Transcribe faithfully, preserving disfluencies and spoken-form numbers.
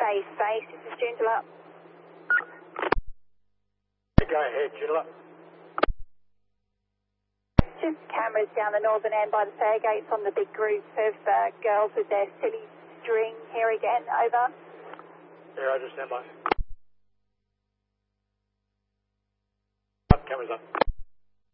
Base, base, this is Joondalup. Go ahead, Joondalup. Just cameras down the northern end by the fair gates on the big group of uh, girls with their silly string. Here again, over. Here, I just stand by. Up, cameras up.